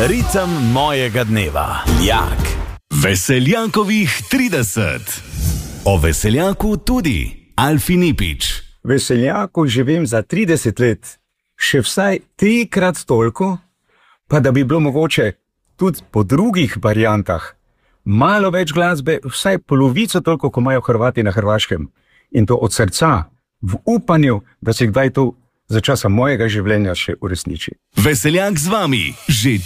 Ritem mojega dneva. Jak. Veseljakovih 30. O veseljaku tudi Alfi Nipič. Veseljaku živim za 30 let, še vsaj 3-krat toliko, pa da bi bilo mogoče tudi po drugih variantah malo več glasbe, vsaj polovico toliko, ko imajo Hrvati na Hrvaškem. In to od srca, v upanju, da se kdaj to za časa mojega življenja še uresniči. Veseljak z vami že